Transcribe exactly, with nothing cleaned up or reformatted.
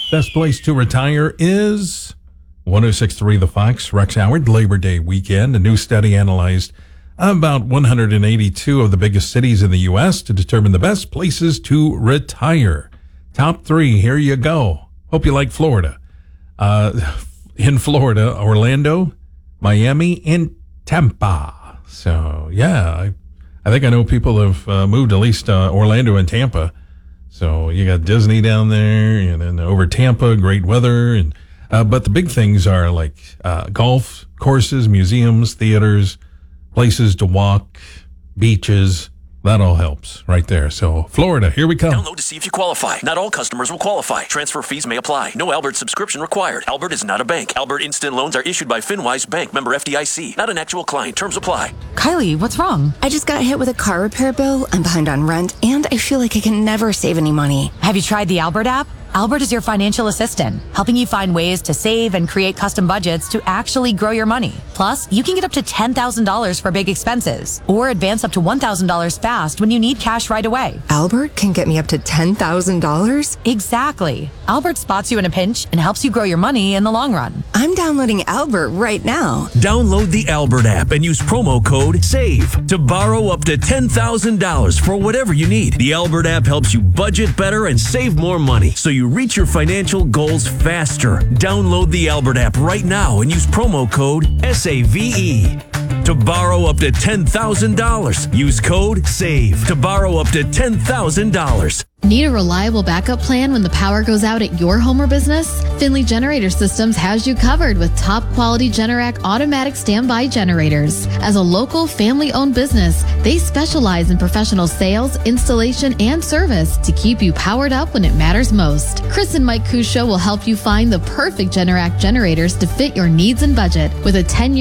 Best place to retire is one oh six point three The Fox. Rex Howard, Labor Day weekend. A new study analyzed about one hundred eighty-two of the biggest cities in the U S to determine the best places to retire. Top three, here you go. Hope you like Florida. Uh, in Florida, Orlando, Miami, and Tampa. So, yeah, I, I think I know people have uh, moved at least uh, Orlando and Tampa. So you got Disney down there, and then over Tampa, great weather. And uh, but the big things are like uh, golf courses, museums, theaters, places to walk, beaches. That all helps right there. So Florida, here we come. Download to see if you qualify. Not all customers will qualify. Transfer fees may apply. No Albert subscription required. Albert is not a bank. Albert Instant Loans are issued by FinWise Bank, member F D I C. Not an actual client. Terms apply. Kylie, what's wrong? I just got hit with a car repair bill. I'm behind on rent, and I feel like I can never save any money. Have you tried the Albert app? Albert is your financial assistant, helping you find ways to save and create custom budgets to actually grow your money. Plus, you can get up to ten thousand dollars for big expenses, or advance up to one thousand dollars fast when you need cash right away. Albert can get me up to ten thousand dollars? Exactly. Albert spots you in a pinch and helps you grow your money in the long run. I'm downloading Albert right now. Download the Albert app and use promo code SAVE to borrow up to ten thousand dollars for whatever you need. The Albert app helps you budget better and save more money, so you reach your financial goals faster. Download the Albert app right now and use promo code S A V E to borrow up to ten thousand dollars. Use code SAVE to borrow up to ten thousand dollars. Need a reliable backup plan when the power goes out at your home or business? Finley Generator Systems has you covered with top quality Generac automatic standby generators. As a local family-owned business, they specialize in professional sales, installation, and service to keep you powered up when it matters most. Chris and Mike Kusho will help you find the perfect Generac generators to fit your needs and budget with a ten-year